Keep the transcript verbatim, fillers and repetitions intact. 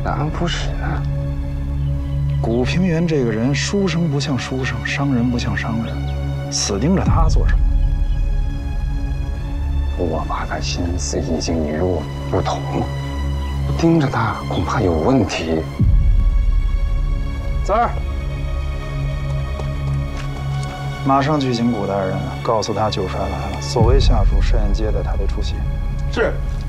的安抚使呢？ 古平原这个人，书生不像书生，商人不像商人，死盯着他做什么？ 我把他心思已经与我不同，盯着他恐怕有问题。 三儿，马上去请古大人，告诉他旧帅来了，所谓下属设宴接待他得出席。 是。